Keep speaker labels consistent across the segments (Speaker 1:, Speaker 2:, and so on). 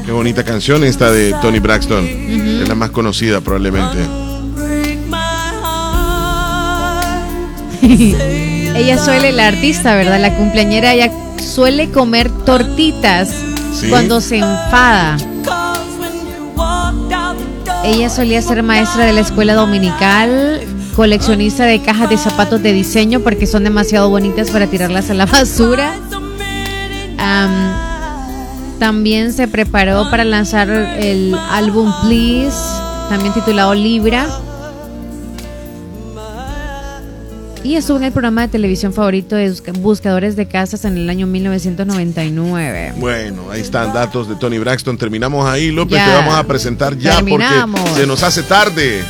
Speaker 1: Qué bonita canción esta de Toni Braxton. Es la más conocida probablemente.
Speaker 2: Ella suele, la artista, ¿verdad? La cumpleañera, ella suele comer tortitas cuando se enfada. Ella solía ser maestra de la escuela dominical, coleccionista de cajas de zapatos de diseño porque son demasiado bonitas para tirarlas a la basura. También se preparó para lanzar el álbum Please, también titulado Libra. Y estuvo en el programa de televisión favorito de Buscadores de Casas en el año 1999.
Speaker 1: Bueno, ahí están datos de Toni Braxton. Terminamos ahí, López. Ya. Te vamos a presentar ya porque se nos hace tarde.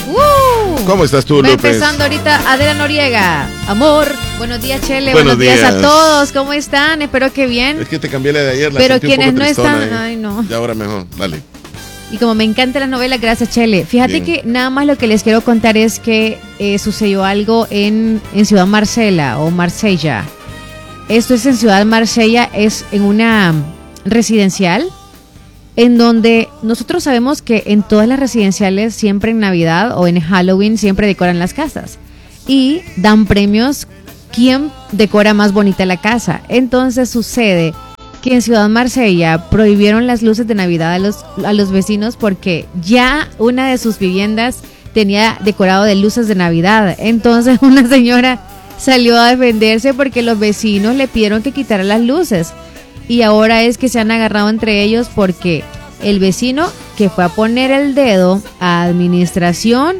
Speaker 1: ¿Cómo estás tú, López?
Speaker 2: Empezando ahorita, Adela Noriega. Amor, buenos días, Chele. Buenos días a todos. ¿Cómo están? Espero que bien.
Speaker 1: Es que te cambié la de ayer.
Speaker 2: Pero quienes no están, ay no.
Speaker 1: Ya ahora mejor, dale.
Speaker 2: Y como me encantan las novelas, gracias, Chele. Fíjate que nada más lo que les quiero contar es que sucedió algo en Ciudad Marsella o Marsella. Esto es en Ciudad Marsella, es en una residencial en donde nosotros sabemos que en todas las residenciales siempre en Navidad o en Halloween siempre decoran las casas y dan premios quién decora más bonita la casa. Entonces sucede que en Ciudad Marsella prohibieron las luces de Navidad a los vecinos porque ya una de sus viviendas tenía decorado de luces de Navidad. Entonces una señora salió a defenderse porque los vecinos le pidieron que quitara las luces. Y ahora es que se han agarrado entre ellos porque el vecino que fue a poner el dedo a administración,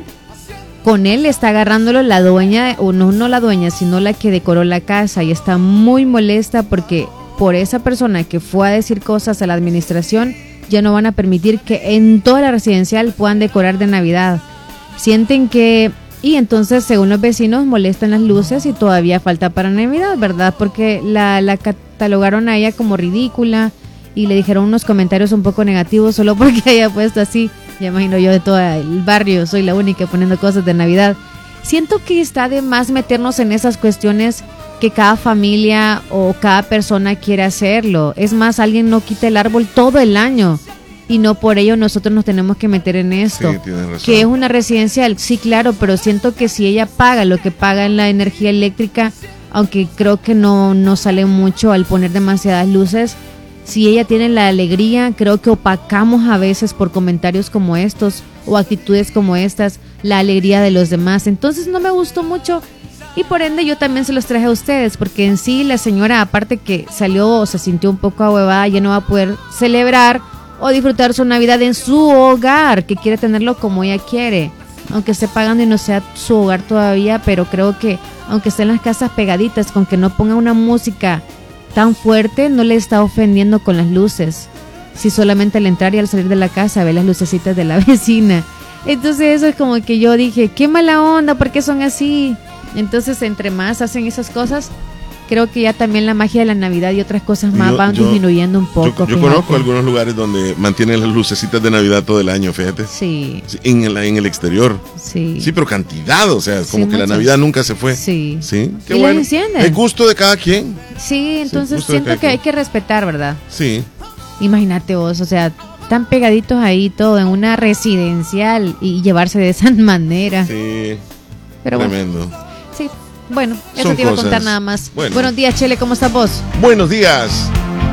Speaker 2: con él está agarrándolo la dueña, o no la dueña, sino la que decoró la casa, y está muy molesta porque por esa persona que fue a decir cosas a la administración, ya no van a permitir que en toda la residencial puedan decorar de Navidad. Sienten que, y entonces según los vecinos molestan las luces y todavía falta para Navidad, ¿verdad? Porque la catalogaron a ella como ridícula y le dijeron unos comentarios un poco negativos solo porque haya puesto así. Ya imagino yo de todo el barrio, soy la única poniendo cosas de Navidad. Siento que está de más meternos en esas cuestiones que cada familia o cada persona quiere hacerlo. Es más, alguien no quita el árbol todo el año y no por ello nosotros nos tenemos que meter en esto.
Speaker 1: Sí, tienes razón.
Speaker 2: Que es una residencial, sí, claro, pero siento que si ella paga lo que paga en la energía eléctrica, aunque creo que no sale mucho al poner demasiadas luces, si ella tiene la alegría, creo que opacamos a veces por comentarios como estos o actitudes como estas, la alegría de los demás. Entonces no me gustó mucho. Y por ende yo también se los traje a ustedes, porque en sí la señora, aparte que salió o se sintió un poco ahuevada, ya no va a poder celebrar o disfrutar su Navidad en su hogar, que quiere tenerlo como ella quiere, aunque esté pagando y no sea su hogar todavía. Pero creo que aunque estén las casas pegaditas, con que no ponga una música tan fuerte, no le está ofendiendo con las luces. Si solamente al entrar y al salir de la casa ve las lucecitas de la vecina. Entonces eso es como que yo dije, qué mala onda, ¿por qué son así? Entonces, entre más hacen esas cosas, creo que ya también la magia de la Navidad y otras cosas más van disminuyendo un poco.
Speaker 1: Yo conozco algunos lugares donde mantienen las lucecitas de Navidad todo el año, fíjate.
Speaker 2: Sí.
Speaker 1: En el exterior.
Speaker 2: Sí.
Speaker 1: Sí, pero cantidad, o sea, como
Speaker 2: sí,
Speaker 1: que
Speaker 2: muchas.
Speaker 1: La Navidad nunca se fue.
Speaker 2: Sí.
Speaker 1: Sí, qué
Speaker 2: ¿Y
Speaker 1: bueno.
Speaker 2: El
Speaker 1: gusto de cada quien.
Speaker 2: Sí, entonces
Speaker 1: sí,
Speaker 2: siento que hay que respetar, ¿verdad?
Speaker 1: Sí.
Speaker 2: Imagínate vos, o sea, tan pegaditos ahí todo en una residencial y llevarse de esa manera.
Speaker 1: Sí.
Speaker 2: Pero
Speaker 1: tremendo.
Speaker 2: Bueno. Sí, bueno, eso
Speaker 1: Son
Speaker 2: te iba
Speaker 1: cosas.
Speaker 2: A contar nada más.
Speaker 1: Bueno.
Speaker 2: Buenos días, Chele, ¿cómo estás vos?
Speaker 1: Buenos días.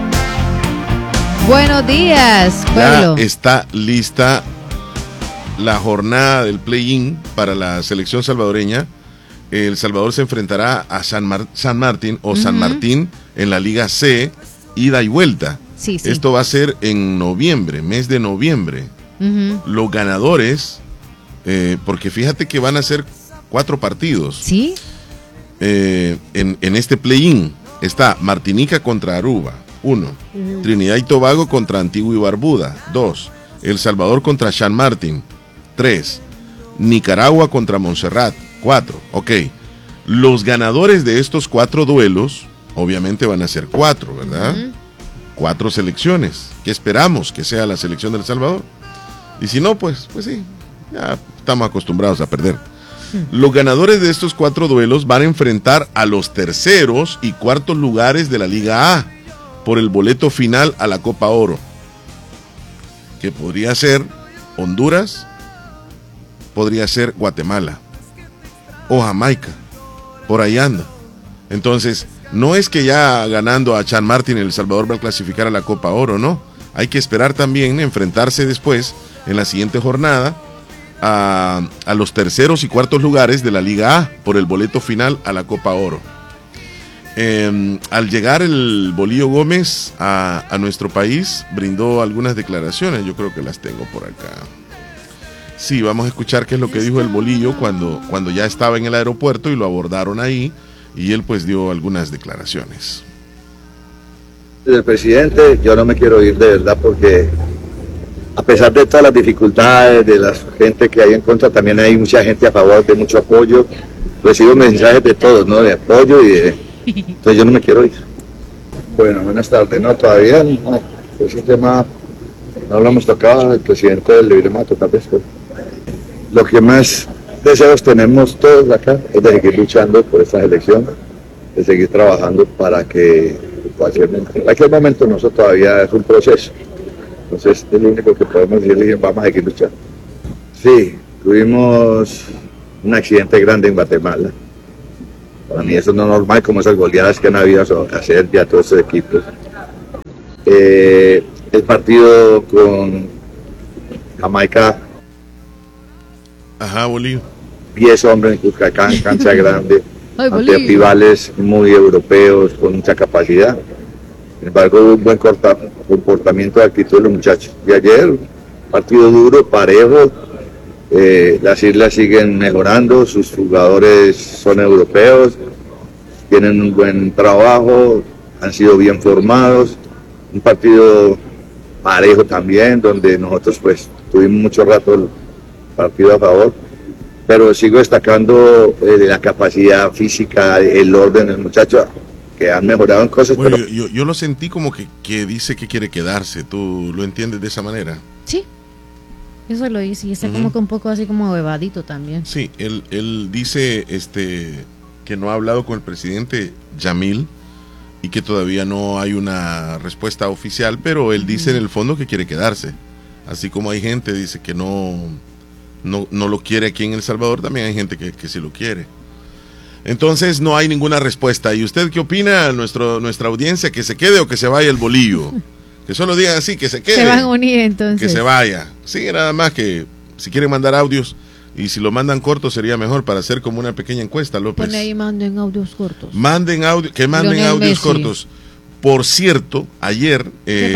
Speaker 2: Buenos días, pueblo.
Speaker 1: Ya está lista la jornada del play-in para la selección salvadoreña. El Salvador se enfrentará a San Martín San Martín en la Liga C, ida y vuelta.
Speaker 2: Sí.
Speaker 1: Esto va a ser en noviembre, mes de noviembre. Los ganadores, porque fíjate que van a ser 4 partidos.
Speaker 2: Sí.
Speaker 1: En este play-in está Martinica contra Aruba, 1. Trinidad y Tobago contra Antigua y Barbuda, 2. El Salvador contra San Martín, 3. Nicaragua contra Montserrat, 4. Ok. Los ganadores de estos 4 duelos, obviamente van a ser 4, ¿verdad? 4 selecciones. ¿Qué esperamos que sea la selección del Salvador? Y si no, pues sí, ya estamos acostumbrados a perder. Los ganadores de estos 4 duelos van a enfrentar a los terceros y cuartos lugares de la Liga A por el boleto final a la Copa Oro. que podría ser Honduras, podría ser Guatemala o Jamaica, por ahí anda. Entonces, no es que ya ganando a San Martín El Salvador va a clasificar a la Copa Oro, no. Hay que esperar también enfrentarse después, en la siguiente jornada, a los terceros y cuartos lugares de la Liga A por el boleto final a la Copa Oro. Al llegar el Bolillo Gómez a nuestro país, brindó algunas declaraciones, yo creo que las tengo por acá. Sí, vamos a escuchar qué es lo que dijo el Bolillo cuando ya estaba en el aeropuerto y lo abordaron ahí, y él pues dio algunas declaraciones.
Speaker 3: Del presidente, yo no me quiero ir de verdad, porque a pesar de todas las dificultades, de la gente que hay en contra, también hay mucha gente a favor, de mucho apoyo. Recibo mensajes de todos, ¿no? De apoyo y de... Entonces yo no me quiero ir. Bueno, buenas tardes. No, todavía no. Ese tema no lo hemos tocado, el presidente del Libremato, tal vez. Lo que más deseos tenemos todos acá es de seguir luchando por esta elección, de seguir trabajando para que en cualquier momento nosotros todavía es un proceso. Entonces es lo único que podemos decirle, vamos a seguir luchando. Sí, tuvimos un accidente grande en Guatemala. Para mí eso no es normal, como esas goleadas que han habido a hacer ya todos estos equipos. El partido con Jamaica.
Speaker 1: Ajá, Bolillo.
Speaker 3: 10 hombres en Cuscacán, cancha grande, ante rivales muy europeos, con mucha capacidad. Sin embargo, hubo un buen comportamiento de actitud de los muchachos. Y ayer, partido duro, parejo. Las islas siguen mejorando, sus jugadores son europeos, tienen un buen trabajo, han sido bien formados. Un partido parejo también, donde nosotros pues tuvimos mucho rato el partido a favor, pero sigo destacando la capacidad física, el orden del muchacho, que han mejorado en cosas.
Speaker 1: Bueno,
Speaker 3: pero...
Speaker 1: yo lo sentí como que dice que quiere quedarse. ¿Tú lo entiendes de esa manera?
Speaker 2: Sí, eso lo dice, y está como que un poco así como evadito también.
Speaker 1: Sí, él dice que no ha hablado con el presidente Yamil y que todavía no hay una respuesta oficial, pero él dice en el fondo que quiere quedarse. Así como hay gente dice que no lo quiere aquí en El Salvador, también hay gente que sí lo quiere. Entonces no hay ninguna respuesta. ¿Y usted qué opina, nuestra audiencia, que se quede o que se vaya el Bolillo? Que solo digan así, que se quede.
Speaker 2: Se van a unir entonces.
Speaker 1: Que se vaya. Sí, nada más que si quieren mandar audios, y si lo mandan cortos sería mejor para hacer como una pequeña encuesta, López.
Speaker 2: Pone ahí, manden audios cortos.
Speaker 1: Manden audios
Speaker 2: Lionel
Speaker 1: audios
Speaker 2: Messi.
Speaker 1: cortos. Por cierto, ayer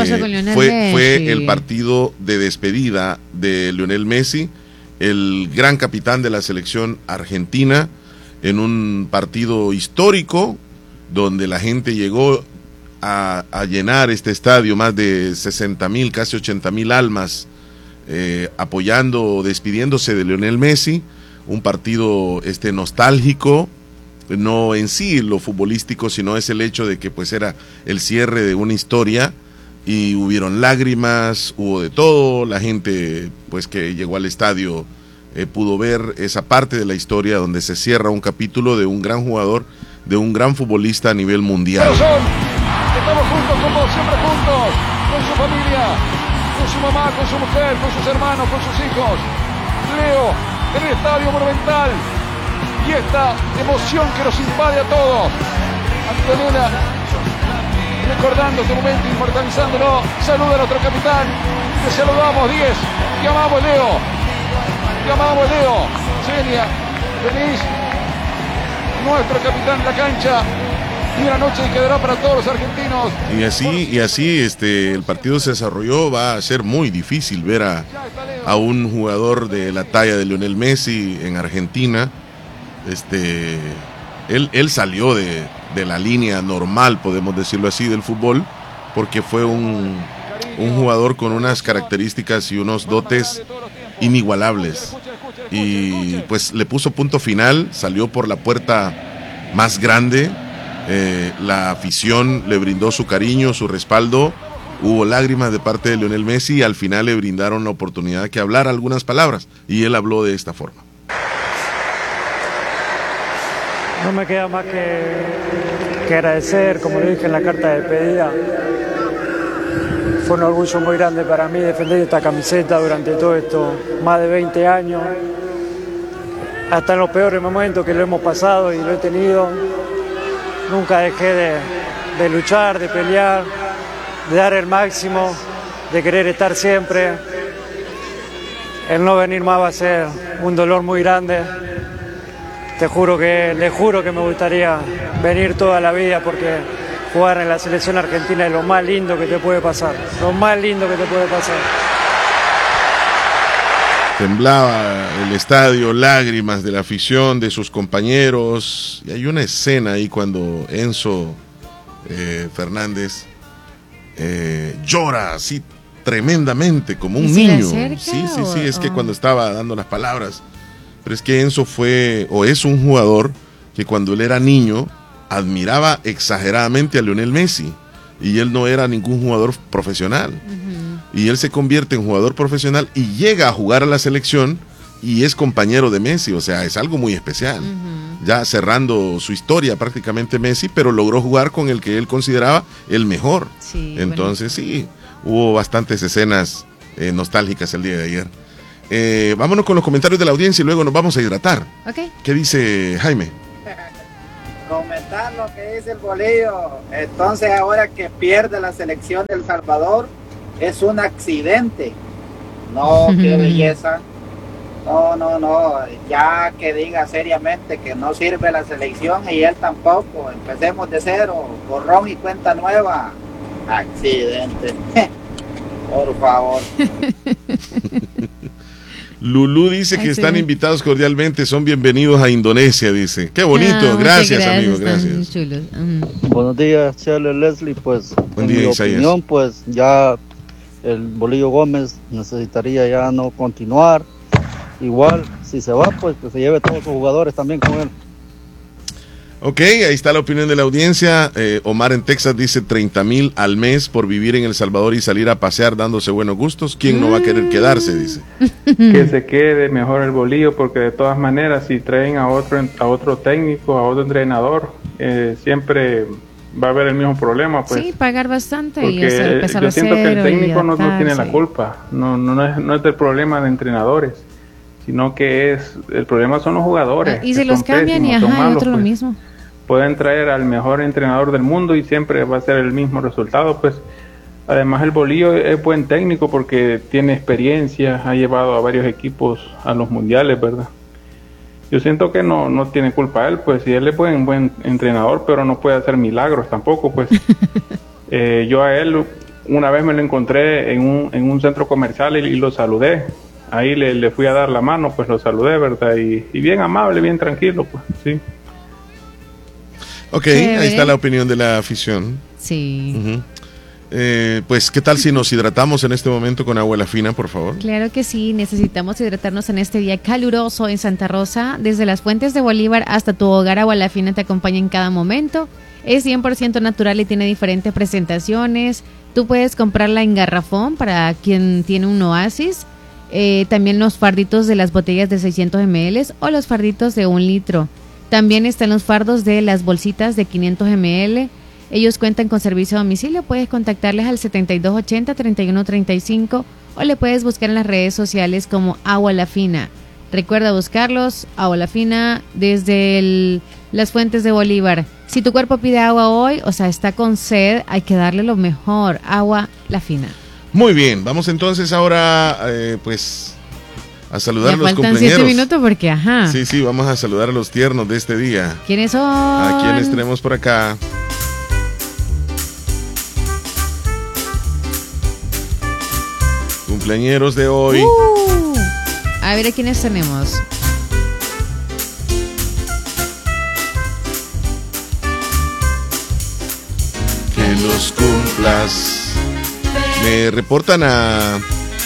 Speaker 1: fue el partido de despedida de Lionel Messi, el gran capitán de la selección argentina, en un partido histórico donde la gente llegó a llenar este estadio, más de 60,000, casi 80,000 almas apoyando, despidiéndose de Lionel Messi. Un partido nostálgico, no en sí lo futbolístico, sino es el hecho de que pues era el cierre de una historia y hubieron lágrimas, hubo de todo. La gente pues que llegó al estadio pudo ver esa parte de la historia donde se cierra un capítulo de un gran jugador, de un gran futbolista a nivel mundial.
Speaker 4: Estamos juntos, como siempre juntos, con su familia, con su mamá, con su mujer, con sus hermanos, con sus hijos. Leo, en el Estadio Monumental, y esta emoción que nos invade a todos. Antonella, recordando este momento, inmortalizándolo, saluda a nuestro capitán. Te saludamos, 10. Te amamos, Leo. Te amamos, Leo. Senia, feliz. Nuestro capitán en la cancha. Y una noche que quedará para todos los argentinos.
Speaker 1: Y así el partido se desarrolló. Va a ser muy difícil ver a un jugador de la talla de Lionel Messi en Argentina. Él salió de la línea normal, podemos decirlo así, del fútbol, porque fue un jugador con unas características y unos dotes inigualables. Y pues le puso punto final, salió por la puerta más grande. La afición le brindó su cariño, su respaldo. Hubo lágrimas de parte de Lionel Messi y al final le brindaron la oportunidad de que hablara algunas palabras, y él habló de esta forma.
Speaker 5: No me queda más que agradecer, como le dije en la carta de despedida, fue un orgullo muy grande para mí defender esta camiseta durante todo esto, más de 20 años. Hasta en los peores momentos que lo hemos pasado y lo he tenido, nunca dejé de luchar, de pelear, de dar el máximo, de querer estar siempre. El no venir más va a ser un dolor muy grande. Le juro que me gustaría venir toda la vida porque jugar en la selección argentina es lo más lindo que te puede pasar. Lo más lindo que te puede pasar.
Speaker 1: Temblaba el estadio, lágrimas de la afición, de sus compañeros. Y hay una escena ahí cuando Enzo Fernández llora así tremendamente, como un niño. Sí, es que cuando estaba dando las palabras. Pero es que Enzo es un jugador que cuando él era niño admiraba exageradamente a Lionel Messi. Y él no era ningún jugador profesional. Y él se convierte en jugador profesional y llega a jugar a la selección y es compañero de Messi. O sea, es algo muy especial. Ya cerrando su historia prácticamente Messi, pero logró jugar con el que él consideraba el mejor. Sí, entonces sí, hubo bastantes escenas nostálgicas el día de ayer. Vámonos con los comentarios de la audiencia y luego nos vamos a hidratar.
Speaker 2: Okay.
Speaker 1: ¿Qué dice Jaime?
Speaker 6: Comentar lo que dice el Bolillo. Entonces ahora que pierde la selección de El Salvador es un accidente. No, qué belleza. No, ya que diga seriamente que no sirve la selección y él tampoco. Empecemos de cero, borrón y cuenta nueva. Accidente. Por favor.
Speaker 1: Lulú dice que están invitados cordialmente, son bienvenidos a Indonesia, dice. Qué bonito, gracias amigo, gracias.
Speaker 7: Buenos días, Chele, Leslie, pues
Speaker 1: buen
Speaker 7: en
Speaker 1: día,
Speaker 7: mi
Speaker 1: Isaías.
Speaker 7: opinión, pues ya el Bolillo Gómez necesitaría ya no continuar. Igual, si se va, pues que se lleve todos sus jugadores también con él.
Speaker 1: Ok, ahí está la opinión de la audiencia. Omar en Texas dice 30,000 al mes por vivir en El Salvador y salir a pasear dándose buenos gustos. ¿Quién no va a querer quedarse? Dice.
Speaker 8: Que se quede mejor el Bolillo, porque de todas maneras si traen a otro técnico, a otro entrenador, siempre va a haber el mismo problema. Pues,
Speaker 2: sí, pagar bastante y
Speaker 8: empezar yo siento que el técnico no tiene la culpa. No es del problema de entrenadores, sino que el problema son los jugadores.
Speaker 2: Y se los cambian y malos, otro lo mismo.
Speaker 8: Pueden traer al mejor entrenador del mundo y siempre va a ser el mismo resultado, pues. Además el Bolillo es buen técnico porque tiene experiencia, ha llevado a varios equipos a los mundiales, ¿verdad? Yo siento que no tiene culpa él, pues, si él es buen entrenador, pero no puede hacer milagros tampoco, pues. Yo a él una vez me lo encontré en un centro comercial y lo saludé. Ahí le fui a dar la mano, pues lo saludé, ¿verdad? Y bien amable, bien tranquilo, pues, sí.
Speaker 1: Ok, ahí está la opinión de la afición.
Speaker 2: Sí.
Speaker 1: Pues, ¿qué tal si nos hidratamos en este momento con agua La Fina, por favor?
Speaker 2: Claro que sí, necesitamos hidratarnos en este día caluroso en Santa Rosa. Desde las fuentes de Bolívar hasta tu hogar, Agua La Fina te acompaña en cada momento. Es 100% natural y tiene diferentes presentaciones. Tú puedes comprarla en garrafón para quien tiene un oasis. También los farditos de las botellas de 600 ml o los farditos de 1 litro. También están los fardos de las bolsitas de 500 ml. Ellos cuentan con servicio a domicilio. Puedes contactarles al 7280-3135 o le puedes buscar en las redes sociales como Agua La Fina. Recuerda buscarlos, Agua La Fina, desde las fuentes de Bolívar. Si tu cuerpo pide agua hoy, o sea, está con sed, hay que darle lo mejor, Agua La Fina.
Speaker 1: Muy bien, vamos entonces ahora, pues, a saludar a los cumpleaños.
Speaker 2: Faltan 7 minutos porque, ajá.
Speaker 1: Sí, vamos a saludar a los tiernos de este día.
Speaker 2: ¿Quiénes son?
Speaker 1: ¿A quiénes tenemos por acá? Cumpleañeros de hoy.
Speaker 2: A ver, ¿a quiénes tenemos?
Speaker 1: Que los cumplas. Me reportan a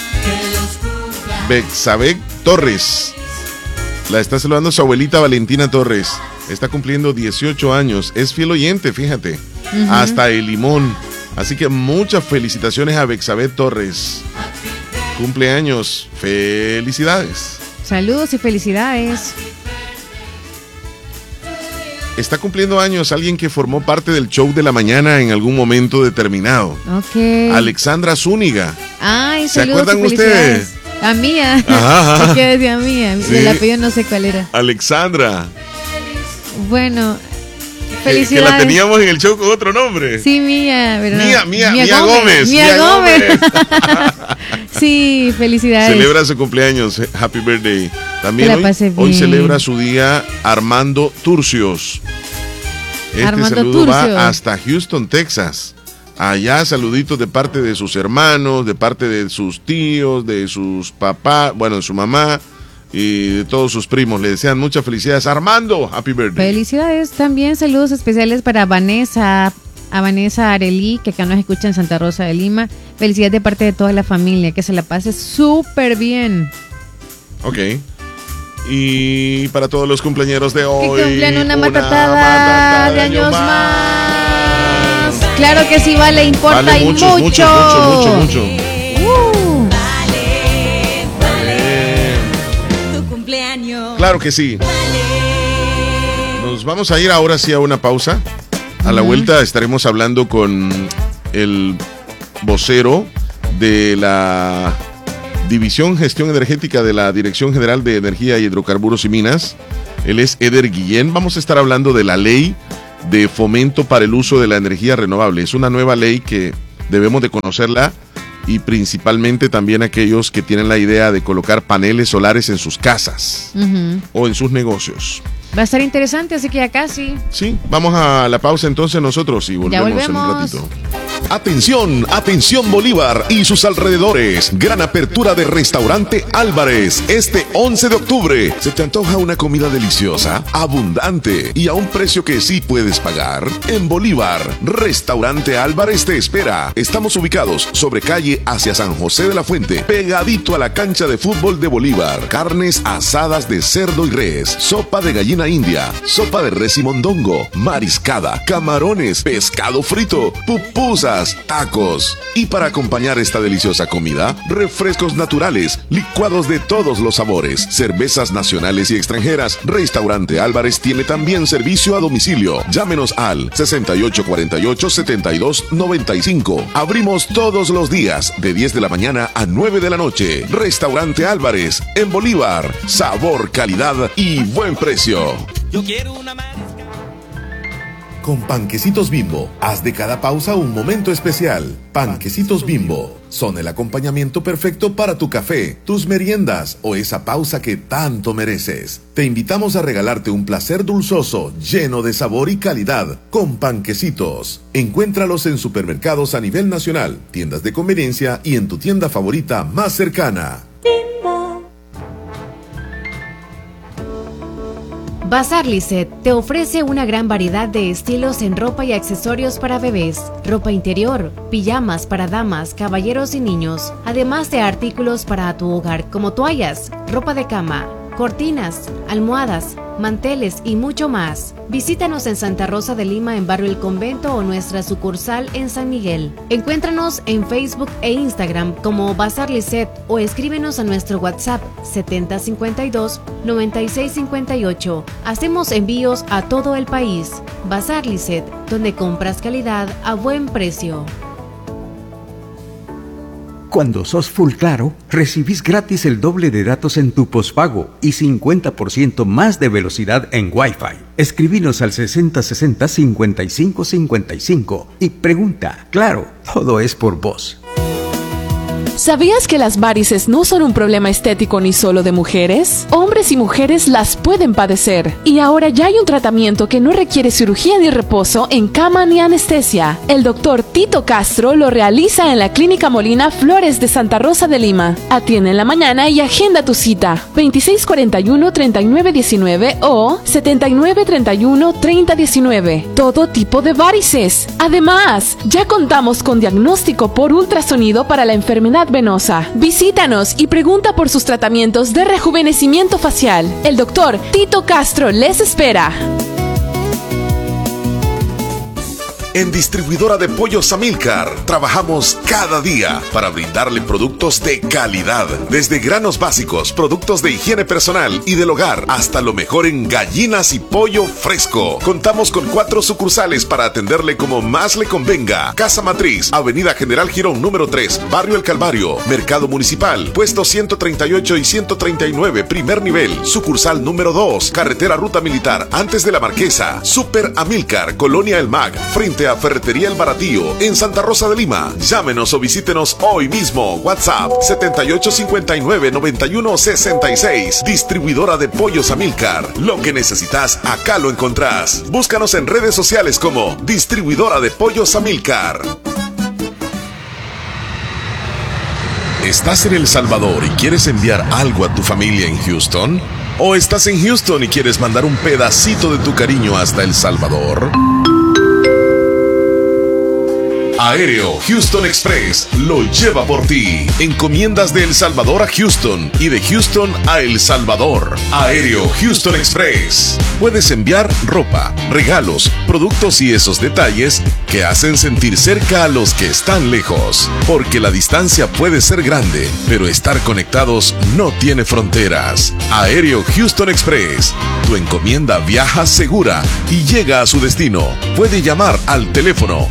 Speaker 1: Bexabek Torres. La está saludando su abuelita Valentina Torres. Está cumpliendo 18 años. Es fiel oyente, fíjate. Hasta el Limón. Así que muchas felicitaciones a Bexabek Torres. Cumpleaños. Felicidades.
Speaker 2: Saludos y felicidades.
Speaker 1: está cumpliendo años alguien que formó parte del show de la mañana en algún momento determinado.
Speaker 2: Ok.
Speaker 1: Alexandra Zúñiga.
Speaker 2: Ay,
Speaker 1: ¿Se
Speaker 2: saludos,
Speaker 1: acuerdan
Speaker 2: felicidades.
Speaker 1: ustedes?
Speaker 2: A Mía.
Speaker 1: Ajá.
Speaker 2: ¿Qué decía Mía?
Speaker 1: Sí.
Speaker 2: El apellido no sé cuál era.
Speaker 1: Alexandra.
Speaker 2: Bueno,
Speaker 1: Que
Speaker 2: felicidades.
Speaker 1: la teníamos en el show con otro nombre.
Speaker 2: Sí, Mía. Pero
Speaker 1: Mía Gómez.
Speaker 2: Mía Gómez. Sí, felicidades.
Speaker 1: Celebra su cumpleaños. Happy birthday. También
Speaker 2: Que la pase
Speaker 1: hoy
Speaker 2: bien.
Speaker 1: celebra su día Armando Turcios.
Speaker 2: Armando
Speaker 1: saludo
Speaker 2: Turcios.
Speaker 1: va hasta Houston, Texas. Allá saluditos de parte de sus hermanos, de parte de sus tíos, de sus papás, bueno, de su mamá y de todos sus primos. Le desean muchas felicidades. Armando, happy birthday.
Speaker 2: Felicidades. También saludos especiales para Vanessa, a Vanessa Arelí, que acá nos escucha en Santa Rosa de Lima. Felicidades de parte de toda la familia, que se la pase súper bien.
Speaker 1: Ok. Y para todos los cumpleañeros de hoy.
Speaker 2: Que cumplan una matatada de años más. Claro que sí, vale, importa
Speaker 1: Vale,
Speaker 2: y
Speaker 1: mucho.
Speaker 9: Tu cumpleaños.
Speaker 1: Claro que sí. Nos vamos a ir ahora sí a una pausa. A la vuelta estaremos hablando con el vocero de la División Gestión Energética de la Dirección General de Energía, Hidrocarburos y Minas. Él es Eder Guillén. Vamos a estar hablando de la ley de fomento para el uso de la energía renovable. Es una nueva ley que debemos de conocerla, y principalmente también aquellos que tienen la idea de colocar paneles solares en sus casas o en sus negocios.
Speaker 2: Va a estar interesante, así que ya casi.
Speaker 1: Sí, vamos a la pausa entonces nosotros y volvemos en un ratito.
Speaker 10: Atención, atención Bolívar y sus alrededores. Gran apertura de Restaurante Álvarez este 11 de octubre. ¿Se te antoja una comida deliciosa, abundante y a un precio que sí puedes pagar? En Bolívar, Restaurante Álvarez te espera. Estamos ubicados sobre calle hacia San José de la Fuente, pegadito a la cancha de fútbol de Bolívar. Carnes asadas de cerdo y res, sopa de gallina india, sopa de res y mondongo, mariscada, camarones, pescado frito, pupusas, tacos. Y para acompañar esta deliciosa comida, refrescos naturales, licuados de todos los sabores, cervezas nacionales y extranjeras. Restaurante Álvarez tiene también servicio a domicilio. Llámenos al 6848-7295. Abrimos todos los días de 10 de la mañana a 9 de la noche. Restaurante Álvarez en Bolívar. Sabor, calidad y buen precio.
Speaker 11: Yo quiero una más.
Speaker 10: Con Panquecitos Bimbo, haz de cada pausa un momento especial. Panquecitos Bimbo son el acompañamiento perfecto para tu café, tus meriendas o esa pausa que tanto mereces. Te invitamos a regalarte un placer dulzoso, lleno de sabor y calidad, con Panquecitos. Encuéntralos en supermercados a nivel nacional, tiendas de conveniencia y en tu tienda favorita más cercana.
Speaker 12: Bazar Lisset te ofrece una gran variedad de estilos en ropa y accesorios para bebés, ropa interior, pijamas para damas, caballeros y niños, además de artículos para tu hogar como toallas, ropa de cama, cortinas, almohadas, manteles y mucho más. Visítanos en Santa Rosa de Lima en Barrio El Convento o nuestra sucursal en San Miguel. Encuéntranos en Facebook e Instagram como Bazar Lisset o escríbenos a nuestro WhatsApp 7052-9658. Hacemos envíos a todo el país. Bazar Lisset, donde compras calidad a buen precio.
Speaker 13: Cuando sos Full Claro, recibís gratis el doble de datos en tu pospago y 50% más de velocidad en Wi-Fi. Escribinos al 6060-5555 y pregunta. Claro, todo es por vos.
Speaker 14: ¿Sabías que las varices no son un problema estético ni solo de mujeres? Hombres y mujeres las pueden padecer. Y ahora ya hay un tratamiento que no requiere cirugía ni reposo en cama ni anestesia. El doctor Tito Castro lo realiza en la Clínica Molina Flores de Santa Rosa de Lima. Atiende en la mañana y agenda tu cita. 2641-3919 o 7931-3019. Todo tipo de varices. Además, ya contamos con diagnóstico por ultrasonido para la enfermedad venosa. Visítanos y pregunta por sus tratamientos de rejuvenecimiento facial. El doctor Tito Castro les espera.
Speaker 10: En Distribuidora de Pollos Amilcar trabajamos cada día para brindarle productos de calidad, desde granos básicos, productos de higiene personal y del hogar, hasta lo mejor en gallinas y pollo fresco. Contamos con 4 sucursales para atenderle como más le convenga. Casa Matriz, Avenida General Girón número 3, Barrio El Calvario, Mercado Municipal, puestos 138 y 139, primer nivel. Sucursal número 2, Carretera Ruta Militar, antes de la Marquesa. Super Amilcar, Colonia El Mag, frente a Ferretería El Baratillo, en Santa Rosa de Lima. Llámenos o visítenos hoy mismo. WhatsApp 7859-9166. Distribuidora de Pollos Amilcar. Lo que necesitas, acá lo encontrás. Búscanos en redes sociales como Distribuidora de Pollos Amilcar. ¿Estás en El Salvador y quieres enviar algo a tu familia en Houston? ¿O estás en Houston y quieres mandar un pedacito de tu cariño hasta El Salvador? Aéreo Houston Express lo lleva por ti. Encomiendas de El Salvador a Houston y de Houston a El Salvador. Aéreo Houston Express. Puedes enviar ropa, regalos, productos y esos detalles que hacen sentir cerca a los que están lejos. Porque la distancia puede ser grande, pero estar conectados no tiene fronteras. Aéreo Houston Express. Tu encomienda viaja segura y llega a su destino. Puede llamar al teléfono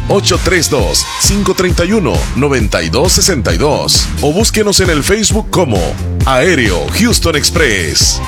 Speaker 10: 832-531-9262 o búsquenos en el Facebook como Aéreo Houston Express.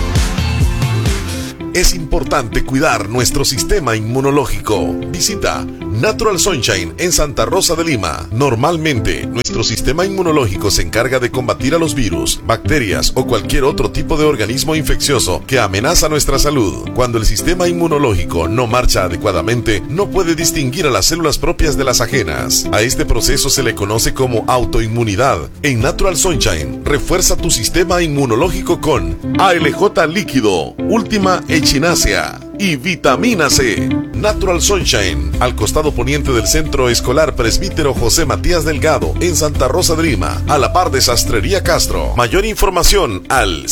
Speaker 10: Es importante cuidar nuestro sistema inmunológico. Visita Natural Sunshine en Santa Rosa de Lima. Normalmente, nuestro sistema inmunológico se encarga de combatir a los virus, bacterias o cualquier otro tipo de organismo infeccioso que amenaza nuestra salud. Cuando el sistema inmunológico no marcha adecuadamente, no puede distinguir a las células propias de las ajenas. A este proceso se le conoce como autoinmunidad. En Natural Sunshine, refuerza tu sistema inmunológico con ALJ líquido, Última Echinacea y vitamina C. Natural Sunshine, al costado poniente del Centro Escolar Presbítero José Matías Delgado, en Santa Rosa de Lima, a la par de Sastrería Castro. Mayor información al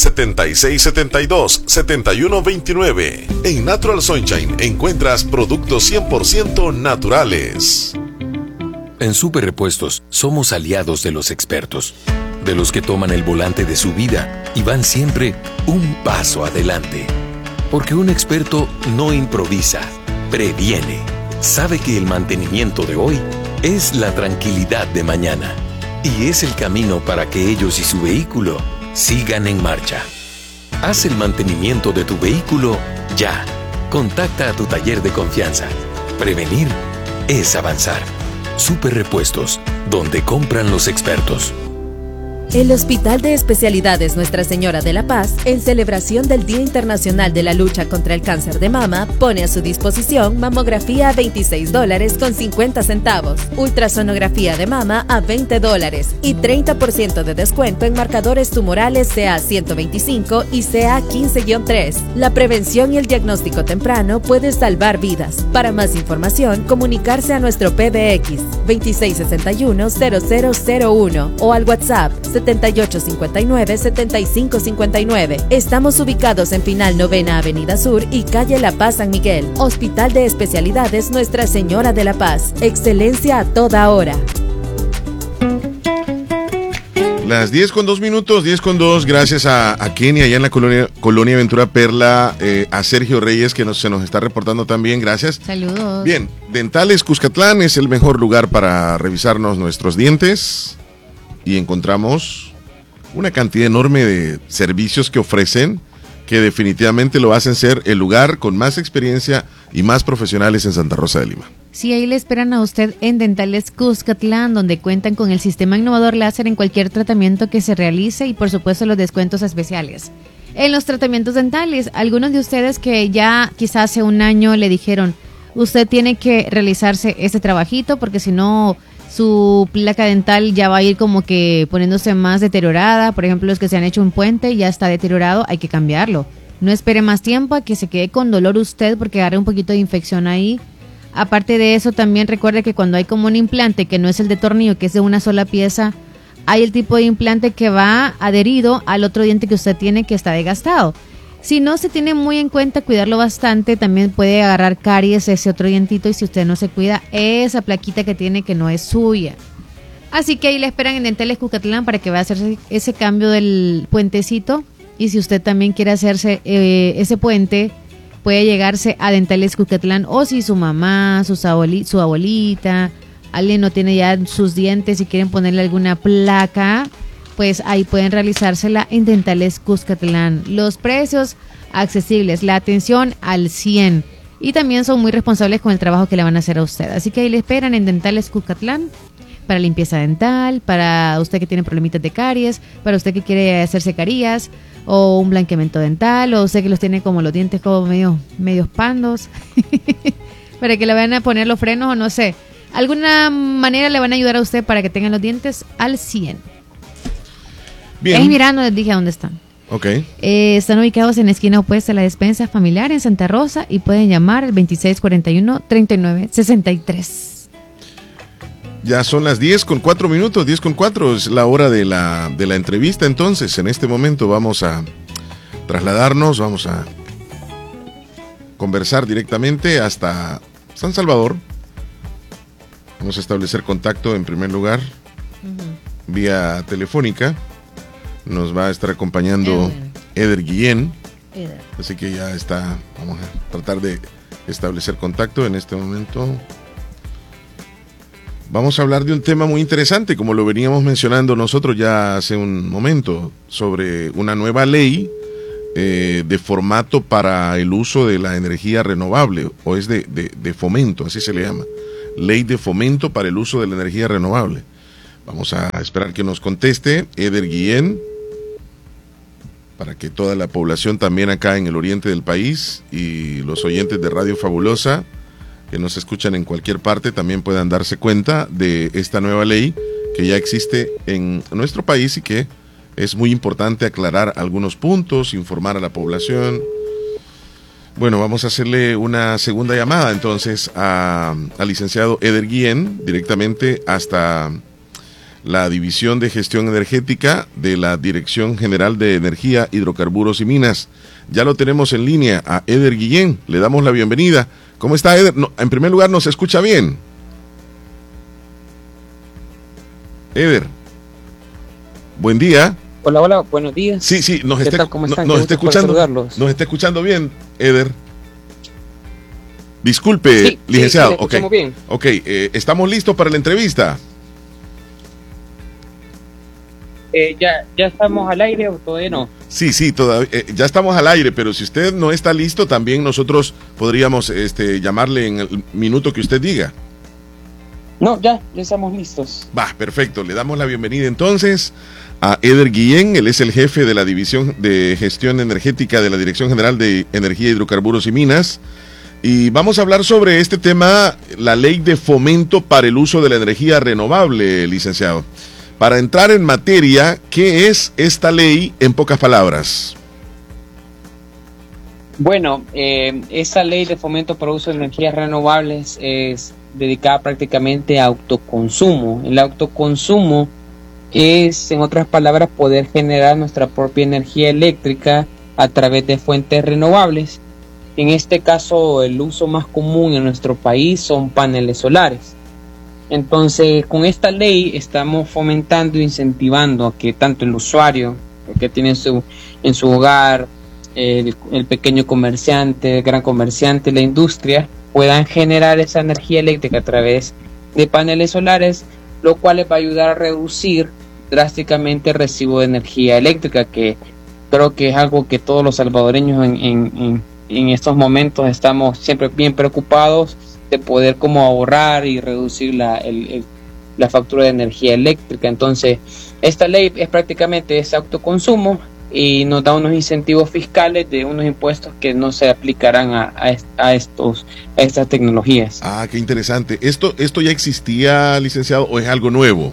Speaker 10: 7672-7129. En Natural Sunshine encuentras productos 100% naturales.
Speaker 11: En Super Repuestos somos aliados de los expertos, de los que toman el volante de su vida y van siempre un paso adelante. Porque un experto no improvisa, previene. Sabe que el mantenimiento de hoy es la tranquilidad de mañana. Y es el camino para que ellos y su vehículo sigan en marcha. Haz el mantenimiento de tu vehículo ya. Contacta a tu taller de confianza. Prevenir es avanzar. Super Repuestos, donde compran los expertos.
Speaker 15: El Hospital de Especialidades Nuestra Señora de la Paz, en celebración del Día Internacional de la Lucha contra el Cáncer de Mama, pone a su disposición mamografía a $26.50, ultrasonografía de mama a $20 y 30% de descuento en marcadores tumorales CA125 y CA15-3. La prevención y el diagnóstico temprano puede salvar vidas. Para más información, comunicarse a nuestro PBX 2661-0001 o al WhatsApp 7859-7559. Estamos ubicados en Pinal 9ª Avenida Sur y Calle La Paz San Miguel. Hospital de Especialidades Nuestra Señora de la Paz. Excelencia a toda hora.
Speaker 1: Las 10:02, 10:02, gracias a Kenny allá en la colonia Ventura Perla, a Sergio Reyes que se nos está reportando también, gracias.
Speaker 2: Saludos.
Speaker 1: Bien, Dentales Cuscatlán es el mejor lugar para revisarnos nuestros dientes y encontramos una cantidad enorme de servicios que ofrecen que definitivamente lo hacen ser el lugar con más experiencia y más profesionales en Santa Rosa de Lima.
Speaker 2: Sí, ahí le esperan a usted en Dentales Cuscatlán, donde cuentan con el sistema innovador láser en cualquier tratamiento que se realice y por supuesto los descuentos especiales. En los tratamientos dentales, algunos de ustedes que ya quizás hace un año le dijeron, usted tiene que realizarse este trabajito porque si no su placa dental ya va a ir como que poniéndose más deteriorada. Por ejemplo, los que se han hecho un puente ya está deteriorado, hay que cambiarlo. No espere más tiempo a que se quede con dolor usted porque agarre un poquito de infección ahí. Aparte de eso, también recuerde que cuando hay como un implante que no es el de tornillo, que es de una sola pieza, hay el tipo de implante que va adherido al otro diente que usted tiene que está desgastado. Si no se tiene muy en cuenta cuidarlo bastante, también puede agarrar caries ese otro dientito, y si usted no se cuida, esa plaquita que tiene que no es suya. Así que ahí le esperan en Dentales Cuscatlán para que vaya a hacerse ese cambio del puentecito, y si usted también quiere hacerse ese puente, puede llegarse a Dentales Cuscatlán, o si su mamá, su abuelita, alguien no tiene ya sus dientes y quieren ponerle alguna placa, pues ahí pueden realizársela en Dentales Cuscatlán. Los precios accesibles, la atención al 100, y también son muy responsables con el trabajo que le van a hacer a usted. Así que ahí le esperan en Dentales Cuscatlán para limpieza dental, para usted que tiene problemitas de caries, para usted que quiere hacerse carillas o un blanqueamiento dental, o usted que los tiene como los dientes como medios pandos para que le vayan a poner los frenos, o no sé, alguna manera le van a ayudar a usted para que tengan los dientes al 100.
Speaker 1: Bien.
Speaker 2: Es Mirando, les dije a dónde están.
Speaker 1: Ok.
Speaker 2: Están ubicados en la esquina opuesta a la despensa familiar en Santa Rosa, y pueden llamar al 2641-3963.
Speaker 1: Ya son las 10:04, 10:04 es la hora de la entrevista. Entonces, en este momento vamos a trasladarnos, vamos a conversar directamente hasta San Salvador. Vamos a establecer contacto en primer lugar vía telefónica. Nos va a estar acompañando Eder Guillén. Así que ya está, vamos a tratar de establecer contacto en este momento. Vamos a hablar de un tema muy interesante, como lo veníamos mencionando nosotros ya hace un momento, sobre una nueva ley de formato para el uso de la energía renovable, o es de fomento, así se le llama, ley de fomento para el uso de la energía renovable. Vamos a esperar que nos conteste Eder Guillén, para que toda la población también acá en el oriente del país y los oyentes de Radio Fabulosa que nos escuchan en cualquier parte también puedan darse cuenta de esta nueva ley que ya existe en nuestro país, y que es muy importante aclarar algunos puntos, informar a la población. Bueno, vamos a hacerle una segunda llamada entonces al licenciado Eder Guillén, directamente hasta la División de Gestión Energética de la Dirección General de Energía, Hidrocarburos y Minas. Ya lo tenemos en línea a Eder Guillén, le damos la bienvenida. ¿Cómo está, Eder? No, en primer lugar, ¿nos escucha bien? Eder, buen día.
Speaker 16: Hola, hola, buenos días.
Speaker 1: Sí, nos está escuchando bien, Eder. Disculpe, licenciado.
Speaker 16: Sí, bien.
Speaker 1: Ok, ¿estamos listos para la entrevista?
Speaker 16: ¿Ya estamos al aire o todavía no?
Speaker 1: Sí, todavía, ya estamos al aire, pero si usted no está listo, también nosotros podríamos llamarle en el minuto que usted diga.
Speaker 16: No, ya estamos listos.
Speaker 1: Va, perfecto. Le damos la bienvenida entonces a Eder Guillén. Él es el jefe de la División de Gestión Energética de la Dirección General de Energía, Hidrocarburos y Minas. Y vamos a hablar sobre este tema, la ley de fomento para el uso de la energía renovable, licenciado. Para entrar en materia, ¿qué es esta ley en pocas palabras?
Speaker 16: Bueno, esa ley de fomento para el uso de energías renovables es dedicada prácticamente a autoconsumo. El autoconsumo es, en otras palabras, poder generar nuestra propia energía eléctrica a través de fuentes renovables. En este caso, el uso más común en nuestro país son paneles solares. Entonces, con esta ley estamos fomentando e incentivando a que tanto el usuario, el que tiene en su hogar, el pequeño comerciante, el gran comerciante, la industria, puedan generar esa energía eléctrica a través de paneles solares, lo cual les va a ayudar a reducir drásticamente el recibo de energía eléctrica, que creo que es algo que todos los salvadoreños en estos momentos estamos siempre bien preocupados de poder como ahorrar y reducir la factura de energía eléctrica. Entonces, esta ley es prácticamente ese autoconsumo y nos da unos incentivos fiscales de unos impuestos que no se aplicarán a estas tecnologías.
Speaker 1: Ah, qué interesante. ¿Esto ya existía, licenciado, o es algo nuevo?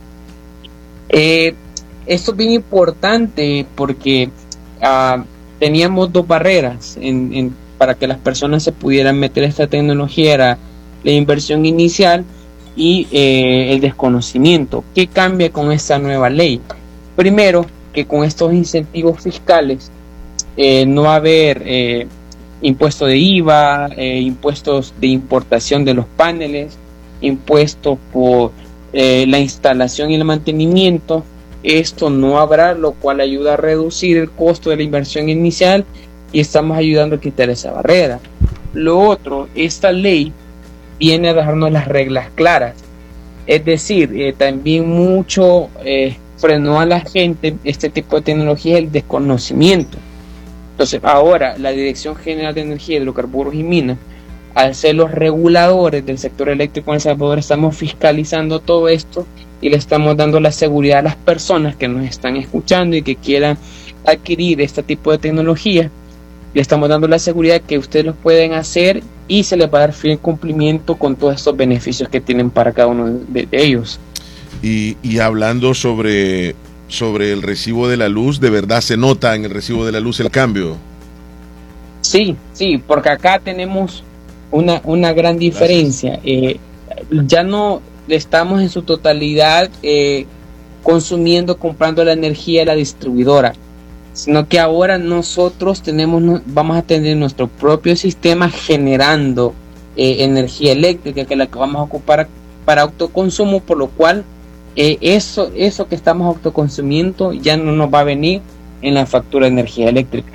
Speaker 16: Esto es bien importante porque teníamos dos barreras para que las personas se pudieran meter a esta tecnología. Era la inversión inicial y el desconocimiento. ¿Qué cambia con esta nueva ley? Primero, que con estos incentivos fiscales no va a haber impuesto de IVA, impuestos de importación de los paneles, impuestos por la instalación y el mantenimiento. Esto no habrá, lo cual ayuda a reducir el costo de la inversión inicial y estamos ayudando a quitar esa barrera. Lo otro, esta ley viene a dejarnos las reglas claras, es decir, también mucho frenó a la gente este tipo de tecnología el desconocimiento. Entonces ahora la Dirección General de Energía, Hidrocarburos y Minas, al ser los reguladores del sector eléctrico en El Salvador, estamos fiscalizando todo esto y le estamos dando la seguridad a las personas que nos están escuchando y que quieran adquirir este tipo de tecnología. Le estamos dando la seguridad que ustedes lo pueden hacer y se les va a dar fiel cumplimiento con todos estos beneficios que tienen para cada uno de ellos.
Speaker 1: Y hablando sobre el recibo de la luz, ¿de verdad se nota en el recibo de la luz el cambio?
Speaker 16: Sí, porque acá tenemos una gran diferencia. Ya no estamos en su totalidad comprando la energía de la distribuidora, sino que ahora nosotros vamos a tener nuestro propio sistema generando energía eléctrica, que es la que vamos a ocupar para autoconsumo, por lo cual eso que estamos autoconsumiendo ya no nos va a venir en la factura de energía eléctrica.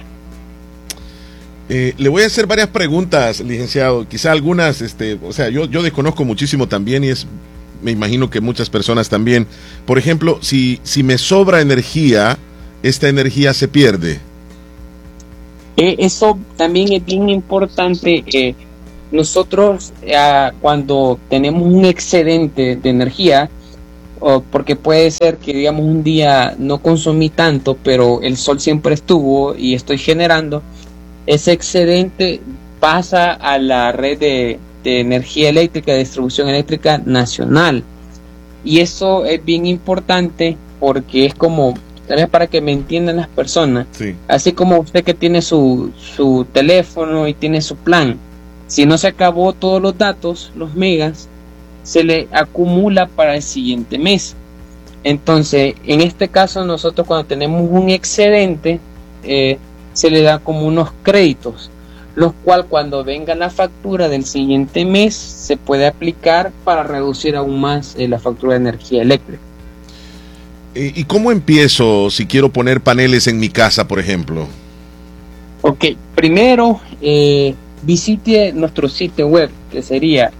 Speaker 1: Le voy a hacer varias preguntas, licenciado, quizá algunas, yo desconozco muchísimo también y me imagino que muchas personas también. Por ejemplo, si me sobra energía, esta energía se pierde.
Speaker 16: Eso también es bien importante. Nosotros cuando tenemos un excedente de energía, porque puede ser que digamos un día no consumí tanto, pero el sol siempre estuvo y estoy generando, ese excedente pasa a la red de energía eléctrica, de distribución eléctrica nacional. Y eso es bien importante porque es como, tal vez para que me entiendan las personas, sí. Así como usted que tiene su teléfono y tiene su plan, si no se acabó todos los datos, los megas, se le acumula para el siguiente mes. Entonces, en este caso nosotros cuando tenemos un excedente, se le da como unos créditos, los cuales cuando venga la factura del siguiente mes se puede aplicar para reducir aún más la factura de energía eléctrica.
Speaker 1: ¿Y cómo empiezo si quiero poner paneles en mi casa, por ejemplo?
Speaker 16: Ok, primero visite nuestro sitio web, que sería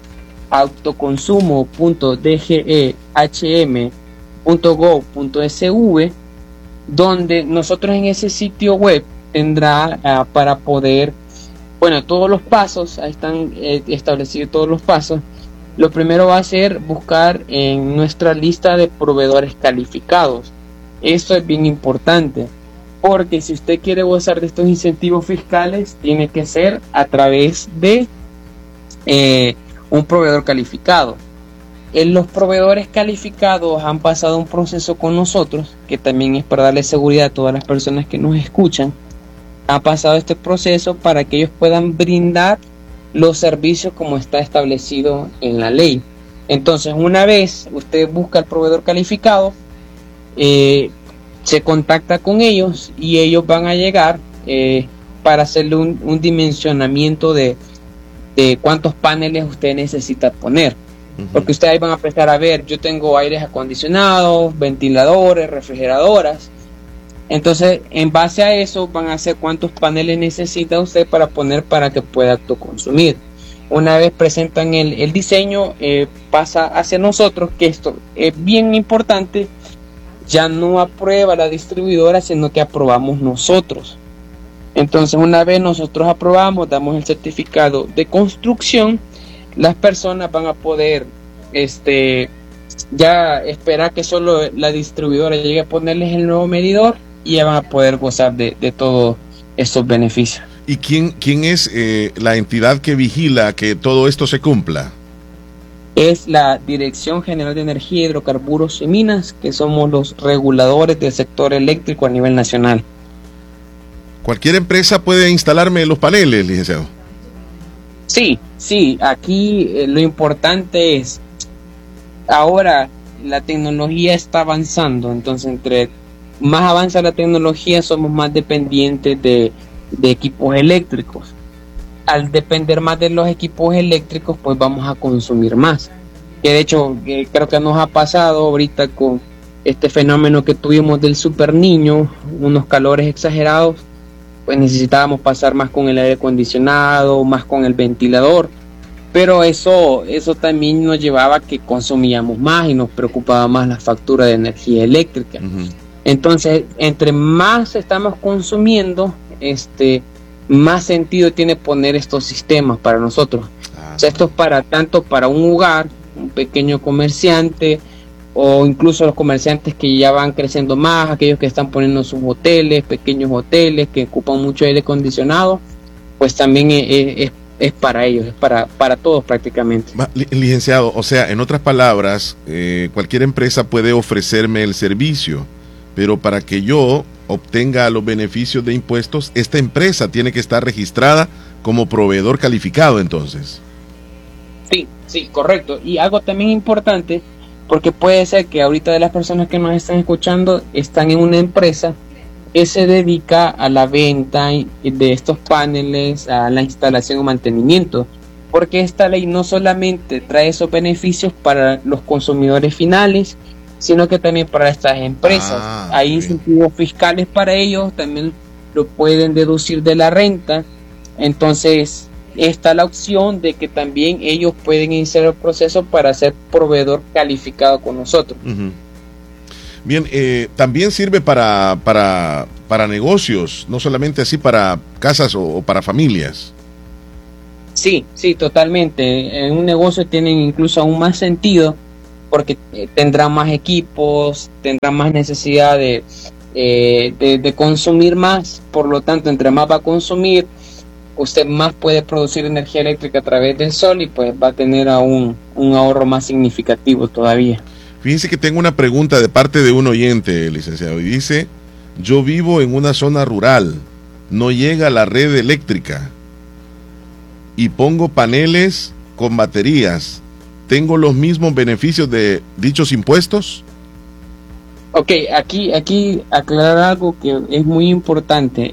Speaker 16: autoconsumo.dghm.gov.sv, donde nosotros en ese sitio web tendrá para poder, todos los pasos, ahí están establecidos todos los pasos. Lo primero va a ser buscar en nuestra lista de proveedores calificados. Esto es bien importante, porque si usted quiere gozar de estos incentivos fiscales, tiene que ser a través de un proveedor calificado. Los proveedores calificados han pasado un proceso con nosotros, que también es para darle seguridad a todas las personas que nos escuchan. Ha pasado este proceso para que ellos puedan brindar los servicios como está establecido en la ley. Entonces, una vez usted busca al proveedor calificado, se contacta con ellos y ellos van a llegar para hacerle un dimensionamiento de cuántos paneles usted necesita poner. Porque ustedes ahí van a empezar a ver, yo tengo aires acondicionados, ventiladores, refrigeradoras. Entonces, en base a eso, van a hacer cuántos paneles necesita usted para poner para que pueda autoconsumir. Una vez presentan el diseño, pasa hacia nosotros, que esto es bien importante, ya no aprueba la distribuidora, sino que aprobamos nosotros. Entonces, una vez nosotros aprobamos, damos el certificado de construcción, las personas van a poder ya esperar que solo la distribuidora llegue a ponerles el nuevo medidor y ya van a poder gozar de todos estos beneficios.
Speaker 1: ¿Y quién es la entidad que vigila que todo esto se cumpla?
Speaker 16: Es la Dirección General de Energía, Hidrocarburos y Minas, que somos los reguladores del sector eléctrico a nivel nacional.
Speaker 1: ¿Cualquier empresa puede instalarme los paneles, licenciado?
Speaker 16: Sí, aquí lo importante es, ahora la tecnología está avanzando, entonces entre más avanza la tecnología somos más dependientes de equipos eléctricos. Al depender más de los equipos eléctricos, pues vamos a consumir más. Que de hecho, creo que nos ha pasado ahorita con este fenómeno que tuvimos del super niño, unos calores exagerados, pues necesitábamos pasar más con el aire acondicionado, más con el ventilador, pero eso también nos llevaba a que consumíamos más y nos preocupaba más la factura de energía eléctrica. Entonces, entre más estamos consumiendo, más sentido tiene poner estos sistemas para nosotros. O sea, esto es para tanto para un hogar, un pequeño comerciante, o incluso los comerciantes que ya van creciendo más, aquellos que están poniendo sus hoteles, pequeños hoteles que ocupan mucho aire acondicionado, pues también es para ellos, es para todos prácticamente.
Speaker 1: Licenciado, o sea, en otras palabras, cualquier empresa puede ofrecerme el servicio, pero para que yo obtenga los beneficios de impuestos, esta empresa tiene que estar registrada como proveedor calificado, entonces.
Speaker 16: Sí, correcto. Y algo también importante, porque puede ser que ahorita de las personas que nos están escuchando están en una empresa que se dedica a la venta de estos paneles, a la instalación y mantenimiento, porque esta ley no solamente trae esos beneficios para los consumidores finales, sino que también para estas empresas. Hay incentivos fiscales para ellos, también lo pueden deducir de la renta. Entonces está la opción de que también ellos pueden iniciar el proceso para ser proveedor calificado con nosotros.
Speaker 1: Bien, también sirve para negocios, no solamente así para casas o para familias.
Speaker 16: Sí, totalmente. En un negocio tienen incluso aún más sentido, porque tendrán más equipos, tendrán más necesidad de consumir más. Por lo tanto, entre más va a consumir, usted más puede producir energía eléctrica a través del sol y pues va a tener aún un ahorro más significativo todavía.
Speaker 1: Fíjense que tengo una pregunta de parte de un oyente, licenciado, y dice: yo vivo en una zona rural, no llega la red eléctrica y pongo paneles con baterías, ¿tengo los mismos beneficios de dichos impuestos?
Speaker 16: Ok, aquí aclarar algo que es muy importante.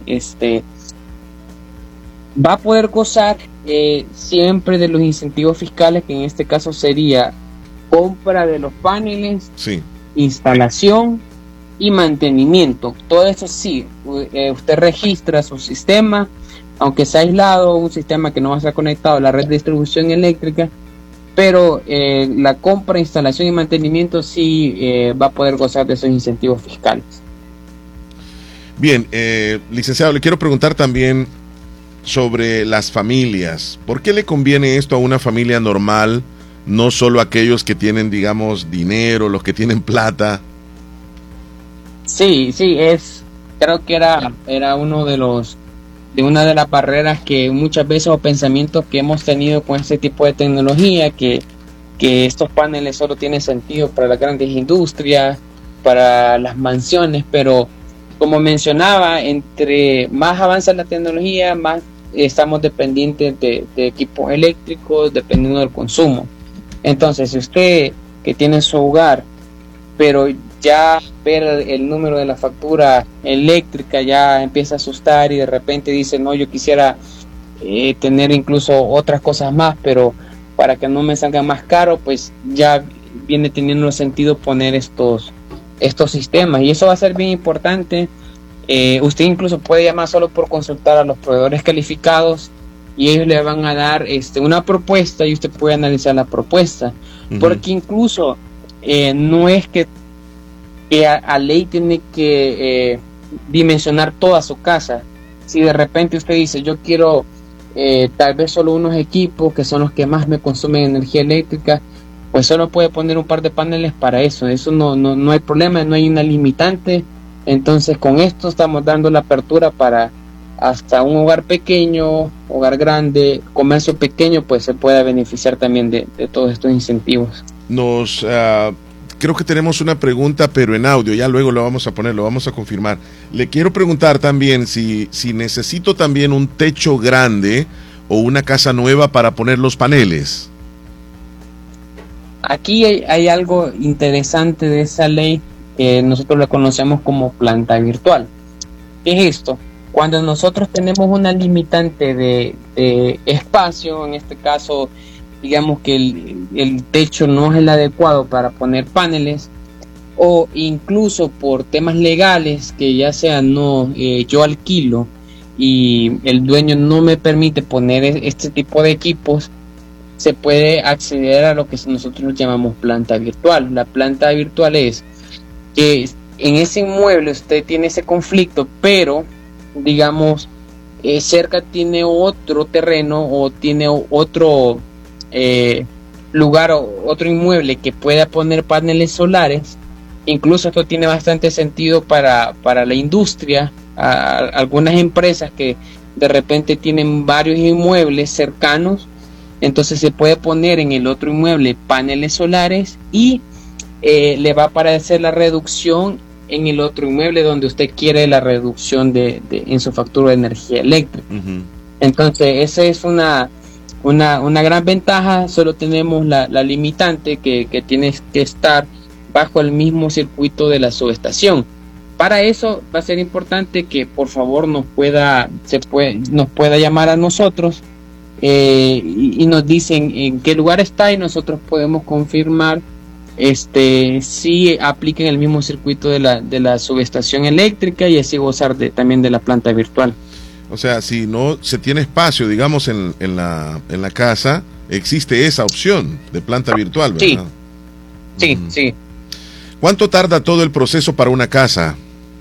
Speaker 16: Va a poder gozar siempre de los incentivos fiscales, que en este caso sería compra de los paneles, instalación y mantenimiento. Todo eso sí, usted registra su sistema, aunque sea aislado, un sistema que no va a estar conectado a la red de distribución eléctrica, pero la compra, instalación y mantenimiento sí va a poder gozar de esos incentivos fiscales.
Speaker 1: Bien, licenciado, le quiero preguntar también sobre las familias. ¿Por qué le conviene esto a una familia normal, no solo a aquellos que tienen, digamos, dinero, los que tienen plata?
Speaker 16: Sí, creo que era una de las barreras que muchas veces, o pensamientos que hemos tenido con este tipo de tecnología, que estos paneles solo tienen sentido para las grandes industrias, para las mansiones, pero como mencionaba, entre más avanza la tecnología, más estamos dependientes de equipos eléctricos, dependiendo del consumo. Entonces, si usted que tiene su hogar, pero ya ver el número de la factura eléctrica ya empieza a asustar y de repente dice: no, yo quisiera tener incluso otras cosas más, pero para que no me salga más caro, pues ya viene teniendo sentido poner estos sistemas, y eso va a ser bien importante. Usted incluso puede llamar solo por consultar a los proveedores calificados y ellos le van a dar una propuesta y usted puede analizar la propuesta, porque incluso no es que a ley tiene que dimensionar toda su casa. Si de repente usted dice: yo quiero tal vez solo unos equipos que son los que más me consumen energía eléctrica, pues solo puede poner un par de paneles para eso no hay problema, no hay una limitante. Entonces con esto estamos dando la apertura para hasta un hogar pequeño, hogar grande, comercio pequeño, pues se pueda beneficiar también de todos estos incentivos.
Speaker 1: Creo que tenemos una pregunta, pero en audio, ya luego lo vamos a poner, lo vamos a confirmar. Le quiero preguntar también si necesito también un techo grande o una casa nueva para poner los paneles.
Speaker 16: Aquí hay algo interesante de esa ley que nosotros la conocemos como planta virtual. ¿Qué es esto? Cuando nosotros tenemos una limitante de espacio, en este caso, digamos que el techo no es el adecuado para poner paneles, o incluso por temas legales, que ya sea yo alquilo y el dueño no me permite poner este tipo de equipos, se puede acceder a lo que nosotros llamamos planta virtual. La planta virtual es que en ese inmueble usted tiene ese conflicto, pero digamos cerca tiene otro terreno o tiene otro lugar o otro inmueble que pueda poner paneles solares. Incluso esto tiene bastante sentido para la industria, algunas empresas que de repente tienen varios inmuebles cercanos, entonces se puede poner en el otro inmueble paneles solares y le va a aparecer la reducción en el otro inmueble donde usted quiere la reducción en su factura de energía eléctrica. Entonces esa es una gran ventaja. Solo tenemos la limitante que tiene que estar bajo el mismo circuito de la subestación. Para eso va a ser importante que por favor nos pueda llamar a nosotros y nos dicen en qué lugar está, y nosotros podemos confirmar si apliquen el mismo circuito de la subestación eléctrica, y así gozar también de la planta virtual.
Speaker 1: O sea, si no se tiene espacio, digamos, en la casa, existe esa opción de planta virtual, ¿verdad?
Speaker 16: Sí, sí.
Speaker 1: ¿Cuánto tarda todo el proceso para una casa?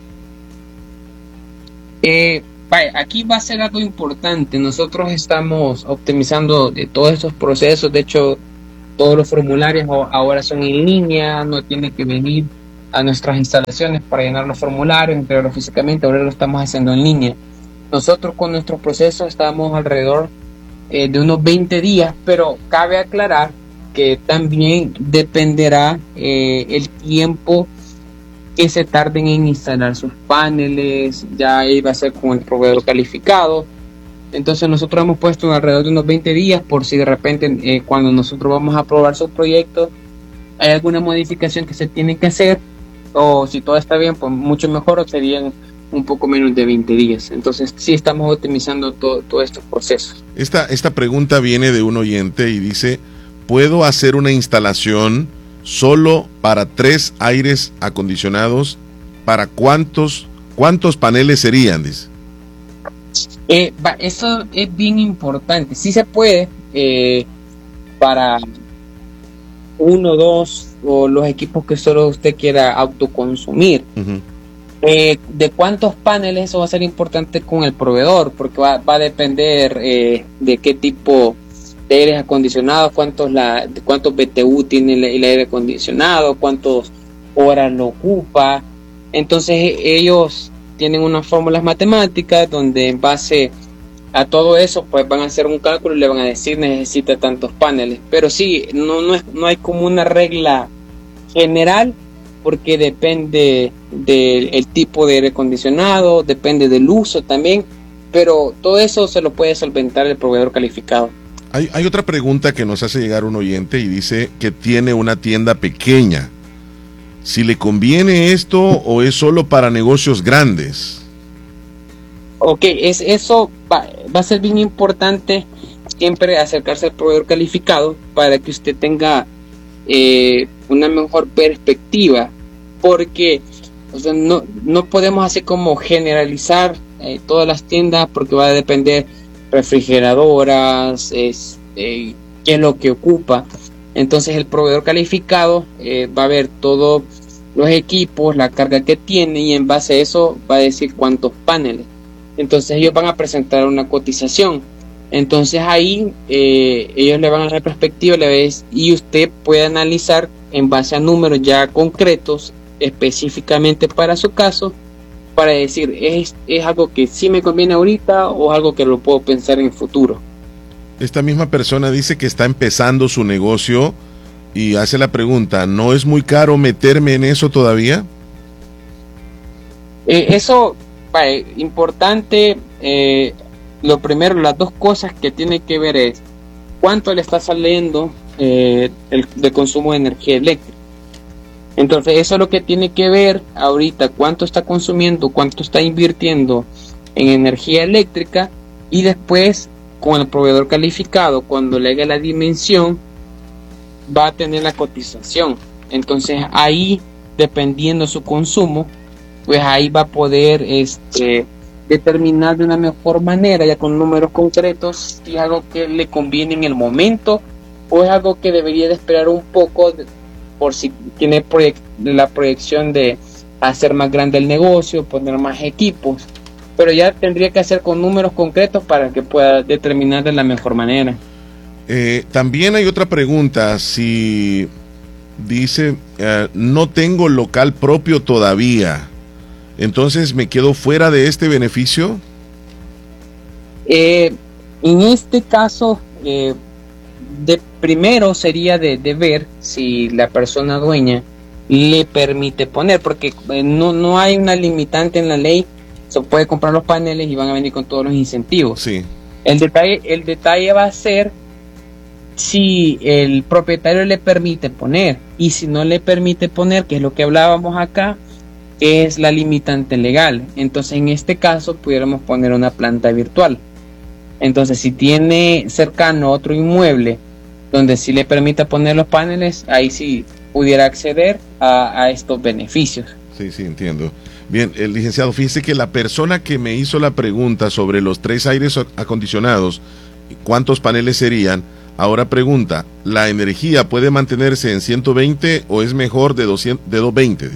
Speaker 16: Aquí va a ser algo importante. Nosotros estamos optimizando de todos estos procesos. De hecho, todos los formularios ahora son en línea, no tiene que venir a nuestras instalaciones para llenar los formularios, entregarlos físicamente, ahora lo estamos haciendo en línea. Nosotros con nuestro proceso estamos alrededor de unos 20 días, pero cabe aclarar que también dependerá el tiempo que se tarden en instalar sus paneles. Ya ahí va a ser con el proveedor calificado. Entonces nosotros hemos puesto alrededor de unos 20 días por si de repente cuando nosotros vamos a aprobar su proyecto hay alguna modificación que se tiene que hacer, o si todo está bien, pues mucho mejor, o serían un poco menos de 20 días. Entonces sí estamos optimizando todos estos procesos. Esta pregunta viene de un oyente y dice: ¿puedo hacer una instalación solo para 3 aires acondicionados? ¿Para cuántos paneles serían? Dice. Eso es bien importante. Sí se puede para 1, 2 o los equipos que solo usted quiera autoconsumir. De cuántos paneles, eso va a ser importante con el proveedor, porque va a depender de qué tipo de aires acondicionados, cuántos BTU tiene el aire acondicionado, cuántas horas lo ocupa. Entonces ellos tienen unas fórmulas matemáticas donde en base a todo eso pues van a hacer un cálculo y le van a decir necesita tantos paneles. Pero sí, no hay como una regla general, porque depende del tipo de aire acondicionado, depende del uso también, pero todo eso se lo puede solventar el proveedor calificado.
Speaker 1: Hay otra pregunta que nos hace llegar un oyente y dice que tiene una tienda pequeña. ¿Si le conviene esto o es solo para negocios grandes?
Speaker 16: Ok, eso va a ser bien importante siempre acercarse al proveedor calificado para que usted tenga una mejor perspectiva, porque no podemos así como generalizar todas las tiendas, porque va a depender refrigeradoras, qué es lo que ocupa. Entonces el proveedor calificado va a ver todos los equipos, la carga que tiene, y en base a eso va a decir cuántos paneles. Entonces ellos van a presentar una cotización. Entonces ahí ellos le van a dar perspectiva y usted puede analizar en base a números ya concretos específicamente para su caso, para decir es algo que sí me conviene ahorita o algo que lo puedo pensar en el futuro.
Speaker 1: Esta misma persona dice que está empezando su negocio y hace la pregunta: ¿no es muy caro meterme en eso todavía?
Speaker 16: Eso, importante. Lo primero, las dos cosas que tiene que ver es cuánto le está saliendo el consumo de energía eléctrica. Entonces eso es lo que tiene que ver ahorita, cuánto está consumiendo, cuánto está invirtiendo en energía eléctrica, y después con el proveedor calificado, cuando le haga la dimensión, va a tener la cotización. Entonces ahí, dependiendo su consumo, pues ahí va a poder determinar de una mejor manera, ya con números concretos, si es algo que le conviene en el momento o es algo que debería de esperar un poco por si tiene la proyección de hacer más grande el negocio, poner más equipos, pero ya tendría que hacer con números concretos para que pueda determinar de la mejor manera.
Speaker 1: También hay otra pregunta, si dice no tengo local propio todavía, entonces me quedo fuera de este beneficio.
Speaker 16: En este caso, de primero sería de ver si la persona dueña le permite poner, porque no hay una limitante en la ley. Se puede comprar los paneles y van a venir con todos los incentivos.
Speaker 1: Sí.
Speaker 16: El detalle va a ser si el propietario le permite poner, y si no le permite poner, que es lo que hablábamos acá, que es la limitante legal. Entonces en este caso pudiéramos poner una planta virtual. Entonces si tiene cercano otro inmueble donde sí le permita poner los paneles, ahí sí pudiera acceder a estos beneficios.
Speaker 1: Sí, entiendo. Bien, el licenciado, fíjese que la persona que me hizo la pregunta sobre los 3 aires acondicionados, ¿cuántos paneles serían? Ahora pregunta, ¿la energía puede mantenerse en 120 o es mejor de 220?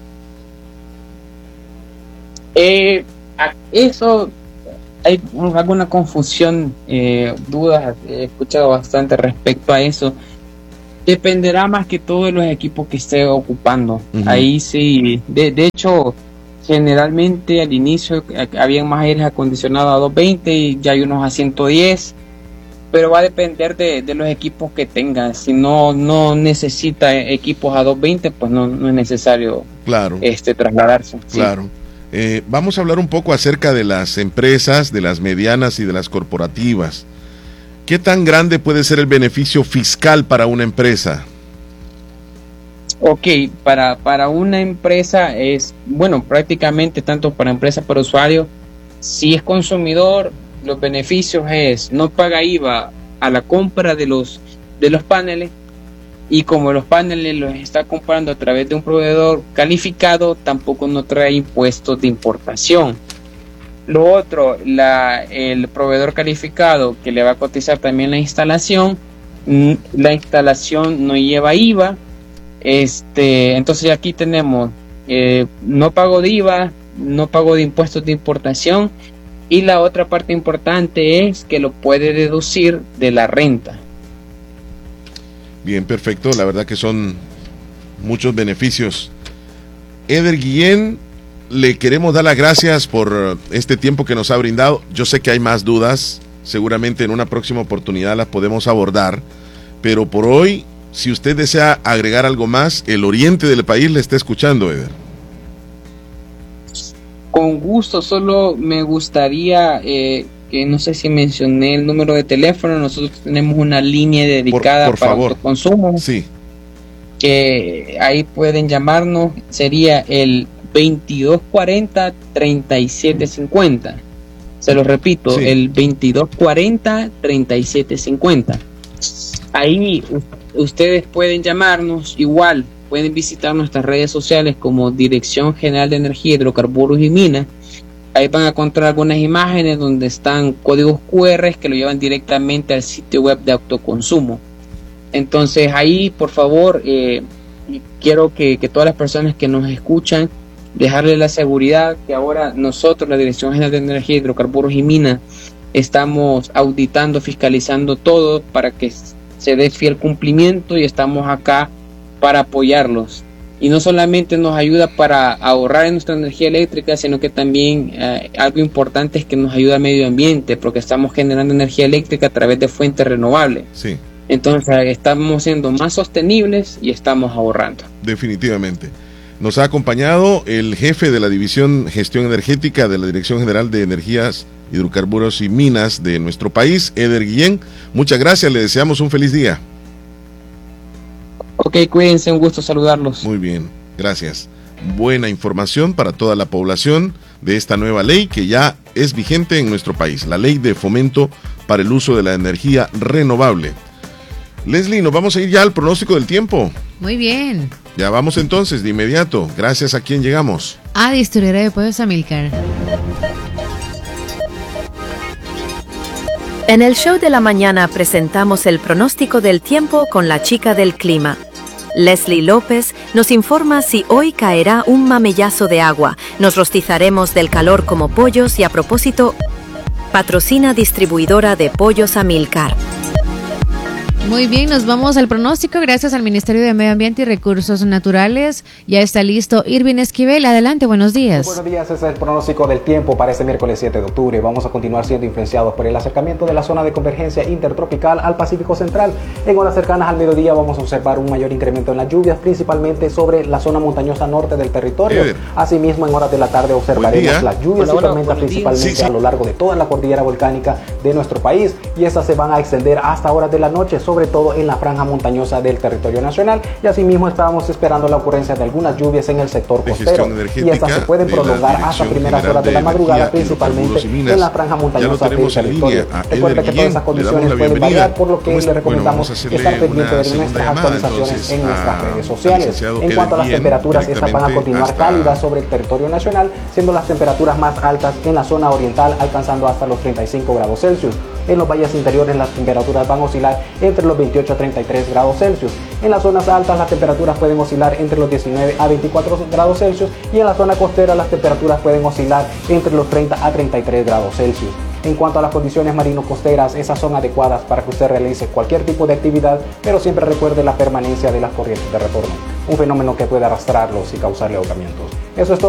Speaker 16: Eso hay alguna confusión, dudas, he escuchado bastante respecto a eso. Dependerá más que todo de los equipos que esté ocupando. Ahí sí, de hecho, generalmente al inicio habían más aires acondicionados a 220 y ya hay unos a 110, pero va a depender de los equipos que tengan. Si no necesita equipos a 220, pues no es necesario trasladarse.
Speaker 1: Claro. Sí. Vamos a hablar un poco acerca de las empresas, de las medianas y de las corporativas. ¿Qué tan grande puede ser el beneficio fiscal para una empresa?
Speaker 16: Ok, para una empresa es, bueno, prácticamente tanto para empresa para usuario, si es consumidor, los beneficios es no paga IVA a la compra de los paneles, y como los paneles los está comprando a través de un proveedor calificado, tampoco no trae impuestos de importación. Lo otro, el proveedor calificado que le va a cotizar también la instalación no lleva IVA. Entonces aquí tenemos no pago de IVA, no pago de impuestos de importación, y la otra parte importante es que lo puede deducir de la renta.
Speaker 1: Bien, perfecto, la verdad que son muchos beneficios. Eder Guillén, le queremos dar las gracias por este tiempo que nos ha brindado. Yo sé que hay más dudas, seguramente en una próxima oportunidad las podemos abordar, pero por hoy, si usted desea agregar algo más, el oriente del país le está escuchando, Eder.
Speaker 16: Con gusto, solo me gustaría que no sé si mencioné el número de teléfono. Nosotros tenemos una línea dedicada para autoconsumo.
Speaker 1: Sí.
Speaker 16: Que ahí pueden llamarnos, sería el 2240-3750. Se lo repito, sí. El 2240-3750. Ahí ustedes pueden llamarnos, igual pueden visitar nuestras redes sociales como Dirección General de Energía, Hidrocarburos y Minas. Ahí van a encontrar algunas imágenes donde están códigos QR que lo llevan directamente al sitio web de autoconsumo. Entonces ahí, por favor, quiero que todas las personas que nos escuchan, dejarles la seguridad que ahora nosotros, la Dirección General de Energía, Hidrocarburos y Minas, estamos auditando, fiscalizando todo para que se dé fiel cumplimiento, y estamos acá para apoyarlos. Y no solamente nos ayuda para ahorrar en nuestra energía eléctrica, sino que también algo importante es que nos ayuda al medio ambiente, porque estamos generando energía eléctrica a través de fuentes renovables.
Speaker 1: Sí.
Speaker 16: Entonces estamos siendo más sostenibles y estamos ahorrando.
Speaker 1: Definitivamente. Nos ha acompañado el jefe de la División Gestión Energética de la Dirección General de Energías, Hidrocarburos y Minas de nuestro país, Eder Guillén. Muchas gracias, le deseamos un feliz día.
Speaker 16: Ok, cuídense, un gusto saludarlos.
Speaker 1: Muy bien, gracias. buena información para toda la población de esta nueva ley que ya es vigente en nuestro país, la ley de fomento para el uso de la energía renovable. Leslie, nos vamos a ir ya al pronóstico del tiempo.
Speaker 2: Muy bien.
Speaker 1: Ya vamos entonces de inmediato. Gracias a quien llegamos.
Speaker 2: A Distribuidora de Pollos Amílcar.
Speaker 15: En el show de la mañana presentamos el pronóstico del tiempo con la chica del clima. Leslie López nos informa si hoy caerá un mamellazo de agua, nos rostizaremos del calor como pollos y a propósito, patrocina Distribuidora de Pollos Amílcar.
Speaker 2: Muy bien, nos vamos al pronóstico gracias al Ministerio de Medio Ambiente y Recursos Naturales. Ya está listo Irvin Esquivel. Adelante, buenos días.
Speaker 17: Buenos días, es el pronóstico del tiempo para este miércoles 7 de octubre. Vamos a continuar siendo influenciados por el acercamiento de la zona de convergencia intertropical al Pacífico Central. En horas cercanas al mediodía vamos a observar un mayor incremento en las lluvias, principalmente sobre la zona montañosa norte del territorio. Asimismo, en horas de la tarde observaremos las lluvias y tormentas principalmente a lo largo de toda la cordillera volcánica de nuestro país, y estas se van a extender hasta horas de la noche, sobre todo en la franja montañosa del territorio nacional, y asimismo estábamos esperando la ocurrencia de algunas lluvias en el sector costero, y estas se pueden prolongar hasta primeras horas de la madrugada, principalmente en la franja montañosa del territorio. Recuerda que todas esas condiciones pueden variar, por lo que le recomendamos estar pendiente de nuestras actualizaciones en nuestras redes sociales. En cuanto a las temperaturas, estas van a continuar cálidas sobre el territorio nacional, siendo las temperaturas más altas en la zona oriental, alcanzando hasta los 35 grados Celsius. En los valles interiores las temperaturas van a oscilar entre los 28 a 33 grados Celsius. En las zonas altas las temperaturas pueden oscilar entre los 19 a 24 grados Celsius, y en la zona costera las temperaturas pueden oscilar entre los 30 a 33 grados Celsius. En cuanto a las condiciones marino-costeras, esas son adecuadas para que usted realice cualquier tipo de actividad, pero siempre recuerde la permanencia de las corrientes de retorno, un fenómeno que puede arrastrarlos y causarle ahogamientos. Eso es todo.